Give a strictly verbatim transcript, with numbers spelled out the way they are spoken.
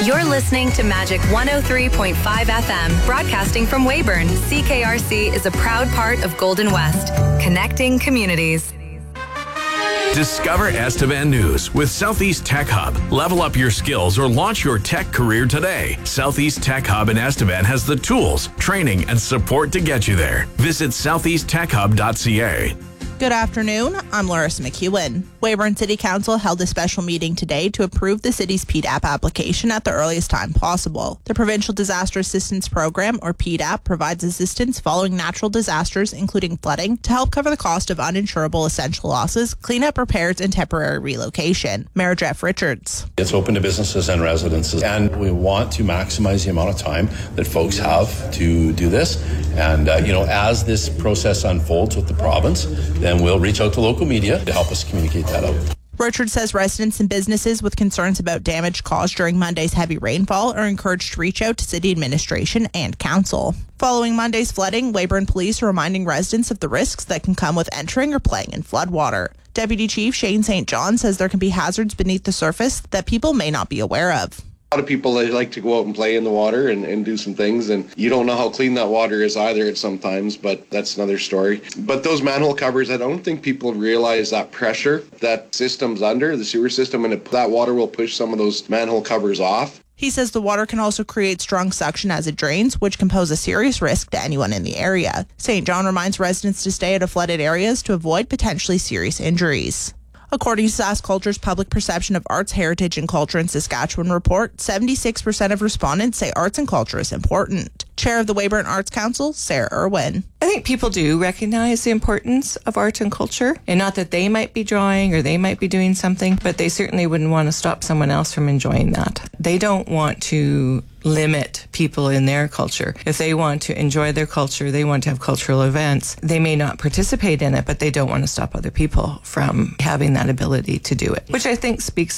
You're listening to Magic one oh three point five F M, broadcasting from Weyburn. C K R C is a proud part of Golden West, connecting communities. Discover Estevan News with Southeast Tech Hub. Level up your skills or launch your tech career today. Southeast Tech Hub in Estevan has the tools, training, and support to get you there. Visit southeast tech hub dot c a. Good afternoon, I'm Larissa McEwen. Weyburn City Council held a special meeting today to approve the city's P D A P application at the earliest time possible. The Provincial Disaster Assistance Program, or P D A P, provides assistance following natural disasters, including flooding, to help cover the cost of uninsurable essential losses, cleanup, repairs, and temporary relocation. Mayor Jeff Richards. It's open to businesses and residences, and we want to maximize the amount of time that folks have to do this. And, uh, you know, as this process unfolds with the province, then we'll reach out to local media to help us communicate that out. Richard says residents and businesses with concerns about damage caused during Monday's heavy rainfall are encouraged to reach out to city administration and council. Following Monday's flooding, Weyburn Police are reminding residents of the risks that can come with entering or playing in floodwater. Deputy Chief Shane Saint John says there can be hazards beneath the surface that people may not be aware of. A lot of people, they like to go out and play in the water and, and do some things, and you don't know how clean that water is either at sometimes, but that's another story. But those manhole covers, I don't think people realize that pressure that system's under, the sewer system, and it, that water will push some of those manhole covers off. He says the water can also create strong suction as it drains, which can pose a serious risk to anyone in the area. Saint John reminds residents to stay out of flooded areas to avoid potentially serious injuries. According to SaskCulture's Public Perception of Arts, Heritage and Culture in Saskatchewan report, seventy-six percent of respondents say arts and culture is important. Chair of the Weyburn Arts Council, Sarah Irwin. I think people do recognize the importance of art and culture, and not that they might be drawing or they might be doing something, but they certainly wouldn't want to stop someone else from enjoying that. They don't want to limit people in their culture. If they want to enjoy their culture, they want to have cultural events, they may not participate in it, but they don't want to stop other people from having that ability to do it, which I think speaks